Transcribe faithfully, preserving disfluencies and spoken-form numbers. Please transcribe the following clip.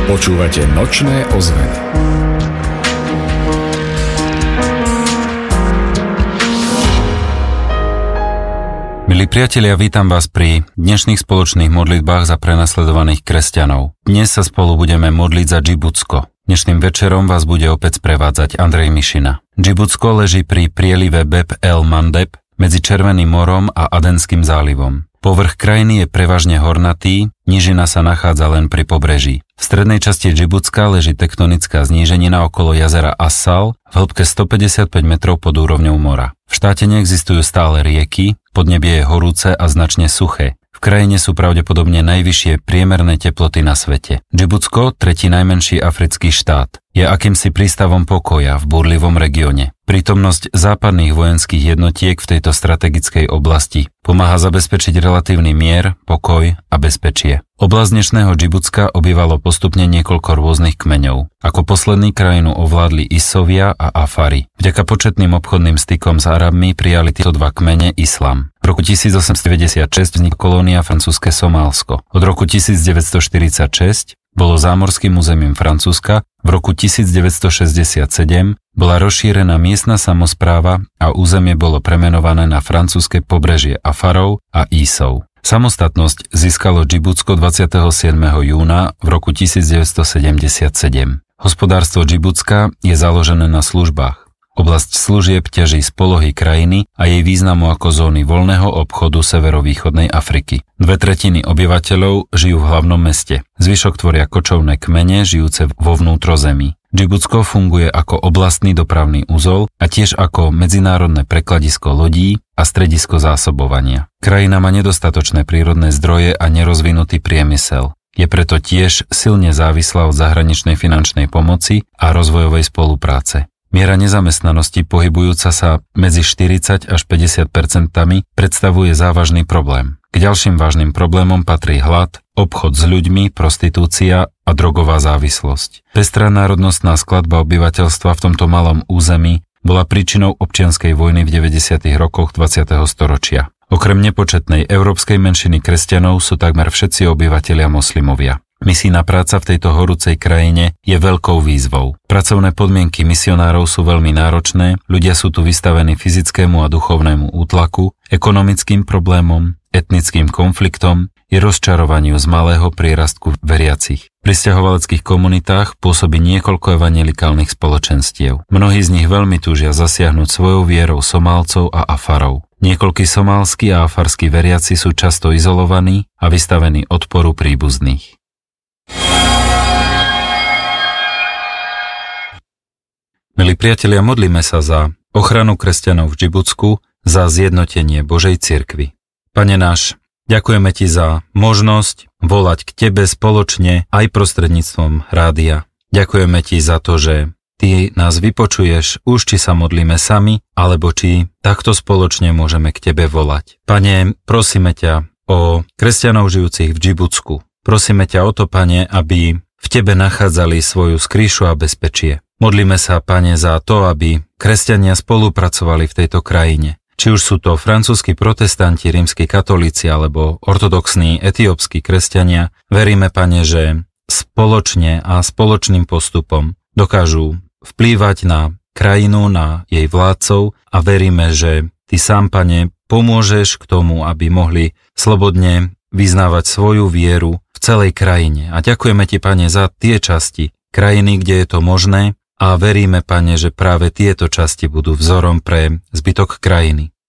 Počúvate Nočné ozveny. Milí priatelia, vítam vás pri dnešných spoločných modlitbách za prenasledovaných kresťanov. Dnes sa spolu budeme modliť za Džibutsko. Dnešným večerom vás bude opäť sprevádzať Andrej Mišina. Džibutsko leží pri prielive Bab el Mandeb medzi Červeným morom a Adenským zálivom. Povrch krajiny je prevažne hornatý, nížina sa nachádza len pri pobreží. V strednej časti Džibutska leží tektonická zníženina okolo jazera Assal v hĺbke stopäťdesiatpäť metrov pod úrovňou mora. V štáte neexistujú stále rieky, podnebie je horúce a značne suché. V krajine sú pravdepodobne najvyššie priemerné teploty na svete. Džibutsko, tretí najmenší africký štát, je akýmsi prístavom pokoja v búrlivom regióne. Prítomnosť západných vojenských jednotiek v tejto strategickej oblasti pomáha zabezpečiť relatívny mier, pokoj a bezpečie. Oblasť dnešného Džibutska obývalo postupne niekoľko rôznych kmeňov. Ako posledný krajinu ovládli Isovia a Afari. Vďaka početným obchodným stykom s Arabmi prijali tieto dva kmene islám. V roku tisícosemstodeväťdesiatšesť vznikla kolónia francúzske Somálsko. Od roku tisícdeväťstoštyridsaťšesť bolo zámorským územím Francúzska, v roku tisícdeväťstošesťdesiatsedem bola rozšírená miestna samospráva a územie bolo premenované na francúzske pobrežie Afarov a Ísov. Samostatnosť získalo Džibutsko dvadsiateho siedmeho júna v roku tisícdeväťstosedemdesiatsedem. Hospodárstvo Džibutska je založené na službách. Oblasť služieb ťaží z polohy krajiny a jej významu ako zóny voľného obchodu severovýchodnej Afriky. Dve tretiny obyvateľov žijú v hlavnom meste. Zvyšok tvoria kočovné kmene žijúce vo vnútrozemí. Džibutsko funguje ako oblastný dopravný uzol a tiež ako medzinárodné prekladisko lodí a stredisko zásobovania. Krajina má nedostatočné prírodné zdroje a nerozvinutý priemysel. Je preto tiež silne závislá od zahraničnej finančnej pomoci a rozvojovej spolupráce. Miera nezamestnanosti pohybujúca sa medzi štyridsať až päťdesiat percentami predstavuje závažný problém. K ďalším vážnym problémom patrí hlad, obchod s ľuďmi, prostitúcia a drogová závislosť. Pestrá národnostná skladba obyvateľstva v tomto malom území bola príčinou občianskej vojny v deväťdesiatych rokoch dvadsiateho storočia. Okrem nepočetnej európskej menšiny kresťanov sú takmer všetci obyvatelia moslimovia. Misijná práca v tejto horúcej krajine je veľkou výzvou. Pracovné podmienky misionárov sú veľmi náročné, ľudia sú tu vystavení fyzickému a duchovnému útlaku, ekonomickým problémom, etnickým konfliktom i rozčarovaniu z malého prírastku veriacich. V prisťahovaleckých komunitách pôsobí niekoľko evanjelikálnych spoločenstiev. Mnohí z nich veľmi túžia zasiahnuť svojou vierou Somálcov a Afarov. Niekoľkí somálski a afarskí veriaci sú často izolovaní a vystavení odporu príbuzných. Milí priatelia, modlíme sa za ochranu kresťanov v Džibutsku, za zjednotenie Božej cirkvi. Pane náš, ďakujeme Ti za možnosť volať k Tebe spoločne aj prostredníctvom rádia. Ďakujeme Ti za to, že Ty nás vypočuješ, už či sa modlíme sami, alebo či takto spoločne môžeme k Tebe volať. Pane, prosíme ťa o kresťanov žijúcich v Džibutsku. Prosíme ťa o to, Pane, aby v Tebe nachádzali svoju skrýšu a bezpečie. Modlíme sa, Pane, za to, aby kresťania spolupracovali v tejto krajine. Či už sú to francúzski protestanti, rímski katolíci alebo ortodoxní etiópski kresťania, veríme, Pane, že spoločne a spoločným postupom dokážu vplývať na krajinu, na jej vládcov a veríme, že Ty sám, Pane, pomôžeš k tomu, aby mohli slobodne vyznávať svoju vieru v celej krajine. A ďakujeme Ti, Pane, za tie časti krajiny, kde je to možné, a veríme, Pane, že práve tieto časti budú vzorom pre zbytok krajiny.